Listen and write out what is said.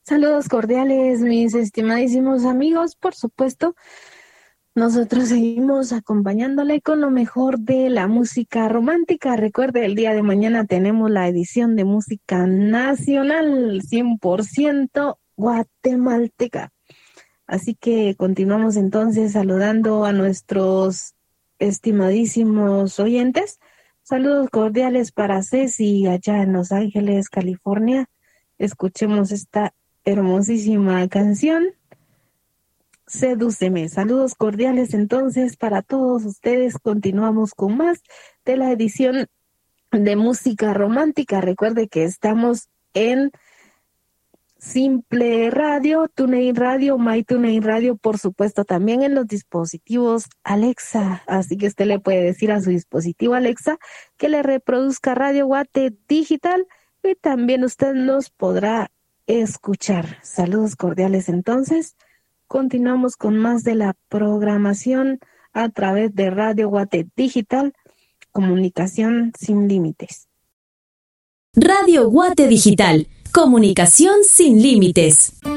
Saludos cordiales, mis estimadísimos amigos. Por supuesto, nosotros seguimos acompañándole con lo mejor de la música romántica. Recuerde, el día de mañana tenemos la edición de música nacional 100% guatemalteca. Así que continuamos entonces saludando a nuestros estimadísimos oyentes. Saludos cordiales para Ceci allá en Los Ángeles, California. Escuchemos esta hermosísima canción, Sedúceme. Saludos cordiales entonces para todos ustedes. Continuamos con más de la edición de música romántica. Recuerde que estamos en Simple Radio, TuneIn Radio, MyTuneIn Radio, por supuesto también en los dispositivos Alexa. Así que usted le puede decir a su dispositivo Alexa que le reproduzca Radio Guate Digital y también usted nos podrá escuchar. Saludos cordiales entonces. Continuamos con más de la programación a través de Radio Guate Digital, comunicación sin límites. Radio Guate Digital, comunicación sin límites.